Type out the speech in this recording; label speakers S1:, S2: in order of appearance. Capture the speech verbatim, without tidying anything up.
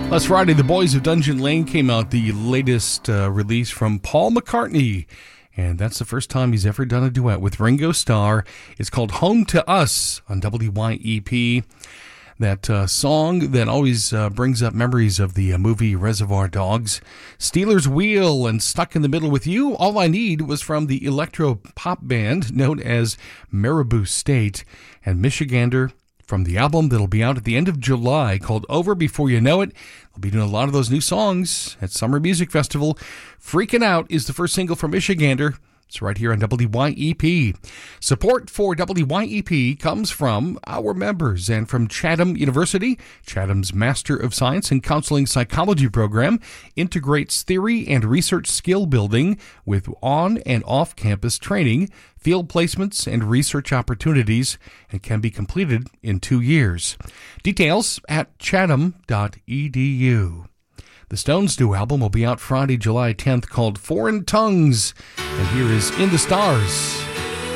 S1: Last Friday, The Boys of Dungeon Lane came out, the latest uh, release from Paul McCartney. And that's the first time he's ever done a duet with Ringo Starr. It's called Home to Us on W Y E P. That uh, song that always uh, brings up memories of the uh, movie Reservoir Dogs. Stealers Wheel and Stuck in the Middle with You. All I Need was from the electro pop band known as Marabou State. And Michigander from the album that'll be out at the end of July called Over Before You Know It. They'll be doing a lot of those new songs at Summer Music Festival. Freaking Out is the first single from Michigander. It's right here on W Y E P. Support for W Y E P comes from our members and from Chatham University. Chatham's Master of Science in Counseling Psychology program integrates theory and research skill building with on- and off-campus training, field placements, and research opportunities, and can be completed in two years. Details at chatham dot e d u. The Stones' new album will be out Friday, July tenth, called Foreign Tongues. And here is In the Stars.